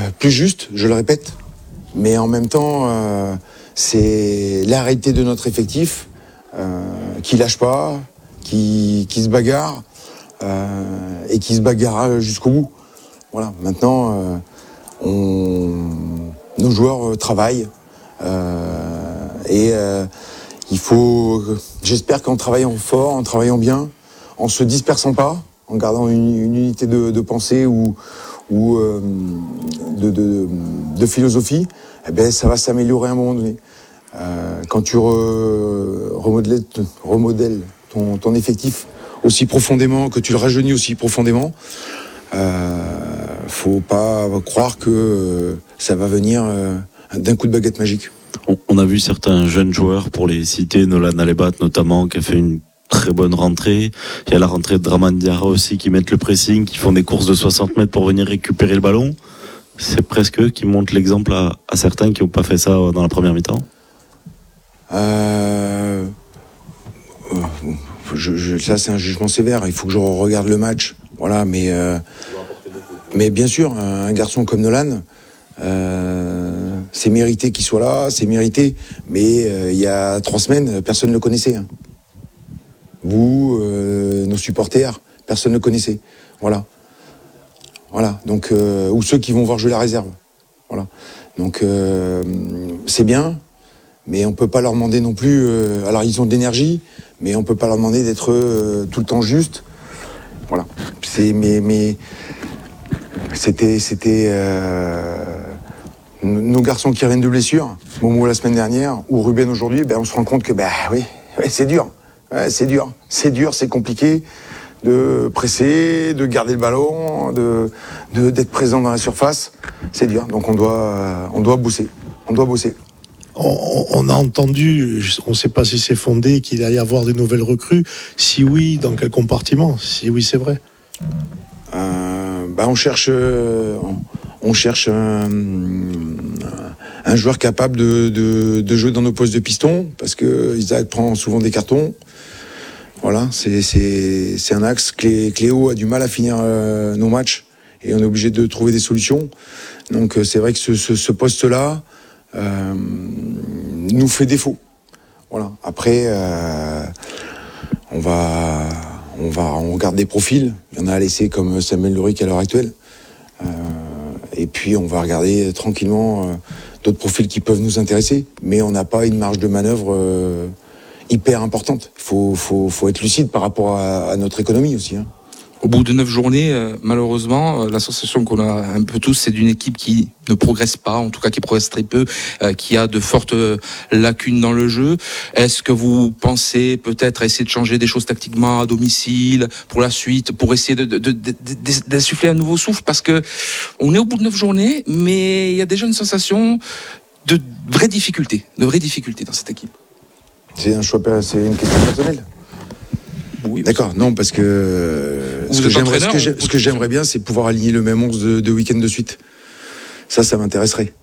plus juste, je le répète, mais en même temps, c'est la réalité de notre effectif qui lâche pas, qui se bagarre et qui se bagarrera jusqu'au bout. Voilà. Maintenant, nos joueurs travaillent et il faut, j'espère qu'en travaillant fort, en travaillant bien, en se dispersant pas, en gardant une unité de pensée ou de philosophie, eh ben ça va s'améliorer à un moment donné. Quand tu remodèles ton effectif aussi profondément, que tu le rajeunis aussi profondément, faut pas croire que ça va venir d'un coup de baguette magique. On a vu certains jeunes joueurs, pour les citer, Nolan Alebat notamment, qui a fait une très bonne rentrée. Il y a la rentrée de Draman Diarra aussi, qui mettent le pressing, qui font des courses de 60 mètres pour venir récupérer le ballon. C'est presque eux qui montrent l'exemple à certains qui n'ont pas fait ça dans la première mi-temps. Ça, c'est un jugement sévère. Il faut que je regarde le match. Voilà, mais bien sûr, un garçon comme Nolan, c'est mérité qu'il soit là, c'est mérité. Mais il y a 3 semaines, personne ne le connaissait. Hein. Vous, nos supporters, personne ne le connaissait. Voilà. Donc, ou ceux qui vont voir jouer la réserve. Voilà. Donc, c'est bien, mais on peut pas leur demander non plus. Alors, ils ont de l'énergie, mais on peut pas leur demander d'être tout le temps juste. Voilà. Mais c'était nos garçons qui reviennent de blessure, Momo la semaine dernière, ou Ruben aujourd'hui, on se rend compte que oui, c'est dur. Ouais, c'est dur, c'est compliqué de presser, de garder le ballon, d'être présent dans la surface. C'est dur, donc on doit bosser. On a entendu, on ne sait pas si c'est fondé, qu'il allait y avoir des nouvelles recrues. Si oui, dans quel compartiment ? Si oui, c'est vrai. On cherche un joueur capable de jouer dans nos postes de piston, parce que Isaac prend souvent des cartons. Voilà, c'est un axe. Cléo a du mal à finir nos matchs et on est obligé de trouver des solutions. Donc c'est vrai que ce poste-là nous fait défaut. Voilà. Après, on garde des profils. Il y en a à laisser comme Samuel Loric à l'heure actuelle. Et puis on va regarder tranquillement d'autres profils qui peuvent nous intéresser. Mais on n'a pas une marge de manœuvre hyper importante. Il faut être lucide par rapport à notre économie aussi. Hein. Au bout de 9 journées, malheureusement, la sensation qu'on a un peu tous, c'est d'une équipe qui ne progresse pas, en tout cas qui progresse très peu, qui a de fortes lacunes dans le jeu. Est-ce que vous pensez peut-être à essayer de changer des choses tactiquement à domicile pour la suite, pour essayer d'insuffler un nouveau souffle ? Parce que on est au bout de 9 journées, mais il y a déjà une sensation de vraie difficulté dans cette équipe. C'est un choix, c'est une question personnelle. Oui, d'accord, non, parce que ce que j'aimerais bien, c'est pouvoir aligner le même 11 de week-end de suite. Ça m'intéresserait.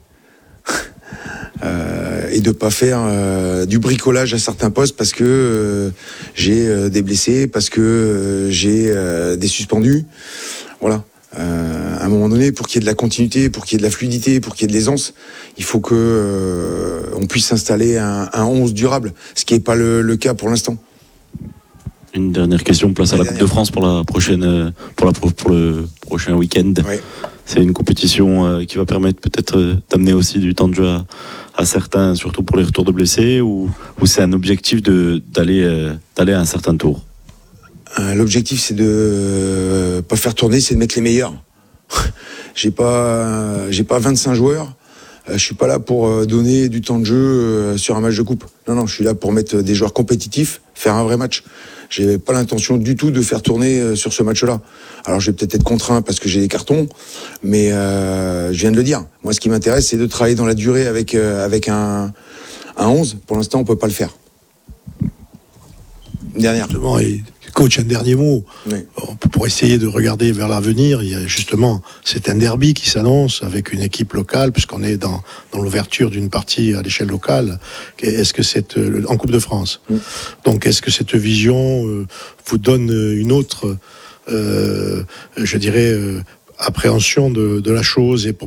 Et de pas faire du bricolage à certains postes parce que j'ai des blessés, parce que j'ai des suspendus. Voilà. À un moment donné, pour qu'il y ait de la continuité, pour qu'il y ait de la fluidité, pour qu'il y ait de l'aisance, il faut que on puisse installer un 11 durable, ce qui n'est pas le cas pour l'instant. Une dernière question, place à la Coupe de France pour le prochain week-end. Oui. C'est une compétition qui va permettre peut-être d'amener aussi du temps de jeu à certains, surtout pour les retours de blessés, ou c'est un objectif d'aller à un certain tour? L'objectif, c'est de pas faire tourner, c'est de mettre les meilleurs. J'ai pas 25 joueurs. Je suis pas là pour donner du temps de jeu sur un match de coupe. Non, je suis là pour mettre des joueurs compétitifs, faire un vrai match. J'ai pas l'intention du tout de faire tourner sur ce match-là. Alors je vais peut-être être contraint parce que j'ai des cartons, mais je viens de le dire. Moi, ce qui m'intéresse, c'est de travailler dans la durée avec un 11. Pour l'instant, on peut pas le faire. Dernière. Coach, un dernier mot. Oui. Pour essayer de regarder vers l'avenir, il y a justement, c'est un derby qui s'annonce avec une équipe locale, puisqu'on est dans l'ouverture d'une partie à l'échelle locale. Est-ce que en Coupe de France. Donc, est-ce que cette vision vous donne une autre, appréhension de la chose et pour